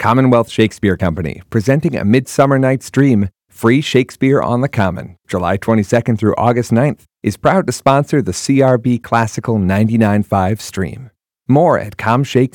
Commonwealth Shakespeare Company, presenting A Midsummer Night's Dream, free Shakespeare on the Common, July 22nd through August 9th, is proud to sponsor the CRB Classical 99.5 stream. More at comshakes.com.